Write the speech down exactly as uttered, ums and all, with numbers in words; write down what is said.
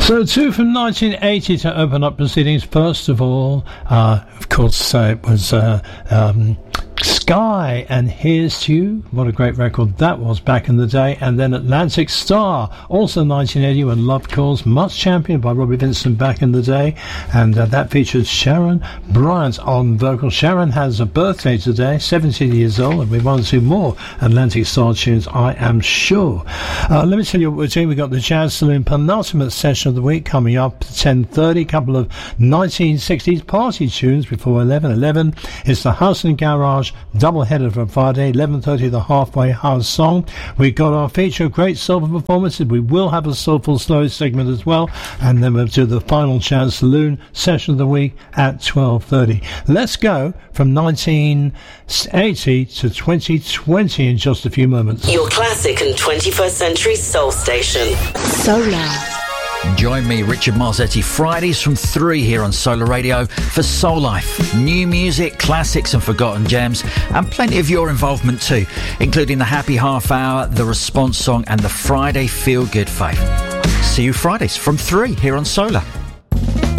So two from nineteen eighty to open up proceedings. First of all, uh, of course, uh, it was uh, um, Sky and Here's to You. What a great record that was back in the day. And then Atlantic Star, also nineteen eighty, when Love Calls, much championed by Robbie Vincent back in the day. And uh, that features Sharon Bryant on vocals. Sharon has a birthday today, seventeen years old, and we want to do more Atlantic Star tunes, I am sure. Uh, let me tell you what we're doing. We've got the Jazz Saloon penultimate session of the week coming up at ten thirty. A couple of nineteen sixties party tunes before eleven. eleven is the House and Garage double header for Friday. eleven thirty the Halfway House song. We've got our feature great soulful performances. We will have a soulful slow segment as well, and then we'll do the final Jazz Saloon session of the week at twelve thirty. Let's go from nineteen eighty to twenty twenty in just a few moments. Your classic and twenty-first century soul station. Solar. Join me, Richard Marzetti, Fridays from three here on Solar Radio for Soul Life. New music, classics and forgotten gems, and plenty of your involvement too, including the Happy Half Hour, the Response Song and the Friday Feel Good Fave. See you Fridays from three here on Solar.